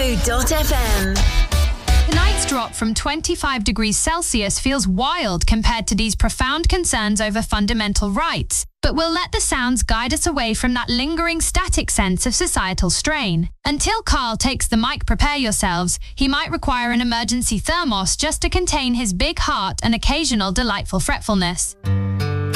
Zoo.fm. Tonight's drop from 25 degrees Celsius feels wild compared to these profound concerns over fundamental rights, but we'll let the sounds guide us away from that lingering static sense of societal strain. Until Carl takes the mic, prepare yourselves. He might require an emergency thermos just to contain his big heart and occasional delightful fretfulness.